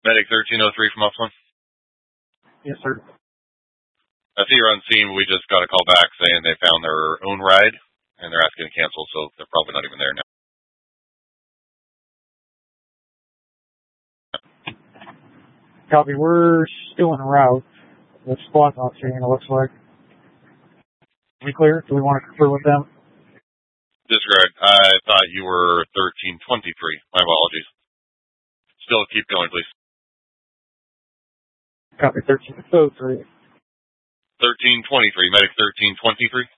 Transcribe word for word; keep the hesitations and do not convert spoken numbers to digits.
Medic thirteen oh three from Upland. Yes, sir. I see you're on scene. We just got a call back saying they found their own ride, and they're asking to cancel, so they're probably not even there now. Copy. We're still en route. The squad's not seeing, it looks like. Are we clear? Do we want to confer with them? Disregard. I thought you were thirteen twenty-three. My apologies. Still keep going, please. Copy. thirteen oh three. thirteen twenty-three. Medic thirteen twenty-three.